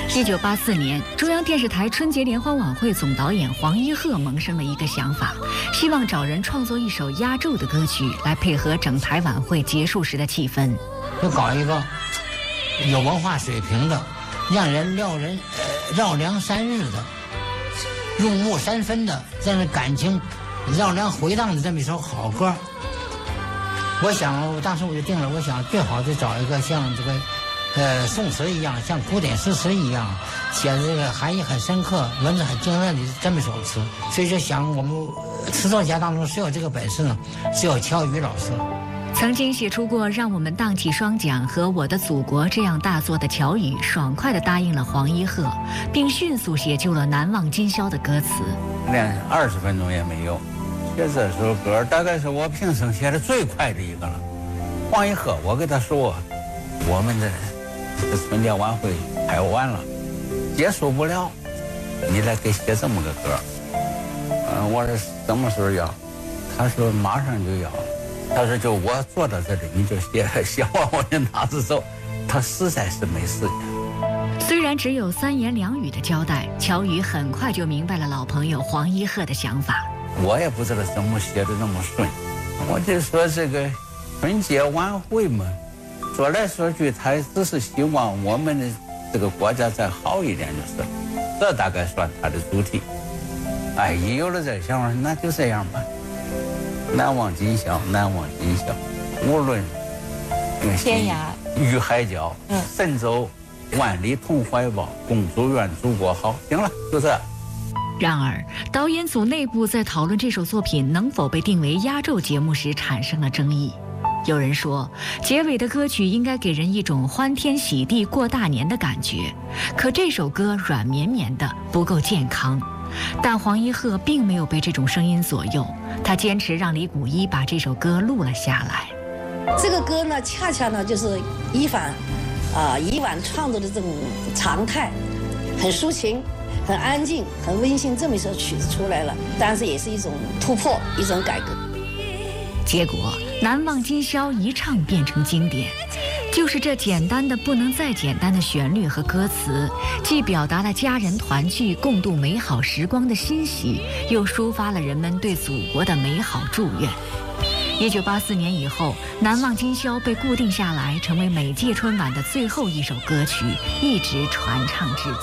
1984年，中央电视台春节联欢晚会总导演黄一鹤萌生了一个想法，希望找人创作一首压轴的歌曲，来配合整台晚会结束时的气氛。 就搞一个有文化水平的，让人绕梁三日的，入木三分的，这样的感情让人回荡的这么一首好歌。当时我就定了，我想最好就找一个像这个宋词一样，像古典诗词一样，写这个含义很深刻、文字很精炼的这么一首词。所以就想我们词作家当中谁有这个本事呢？只有乔羽老师。 曾经写出过《让我们荡起双桨》和《我的祖国》这样大作的乔羽，爽快地答应了黄一鹤，并迅速写就了《难忘今宵》的歌词。 连20分钟也没有，写这首歌大概是我平生写的最快的一个了。黄一鹤，我跟他说，我们的春节晚会开完了，结束不了，你来给写这么个歌。我说什么时候要？他说马上就要。他说就我坐到这里，你就写完我就拿着走。他实在是没时间。 虽然只有3言2语的交代，乔羽很快就明白了老朋友黄一鹤的想法。 我也不知道怎么写的那么顺，我就说这个春节晚会嘛，说来说去，他只是希望我们的这个国家再好一点，就是这大概算他的主题。一有了这想法，那就这样吧。难忘今宵，难忘今宵，无论天涯与海角，神州万里同怀抱，共祝愿祖国好。行了，就这。 然而，导演组内部在讨论这首作品能否被定为压轴节目时产生了争议。有人说，结尾的歌曲应该给人一种欢天喜地过大年的感觉，可这首歌软绵绵的，不够健康。但黄一鹤并没有被这种声音左右，他坚持让李谷一把这首歌录了下来。 这个歌呢，恰恰呢就是以往创作的这种常态，很抒情、很安静、很温馨，这么一首曲子出来了，当然是也是一种突破，一种改革。 结果《难忘今宵》一唱变成经典，就是这简单的不能再简单的旋律和歌词，既表达了家人团聚、共度美好时光的欣喜，又抒发了人们对祖国的美好祝愿。1984年以后，《难忘今宵》被固定下来，成为每届春晚的最后一首歌曲，一直传唱至今。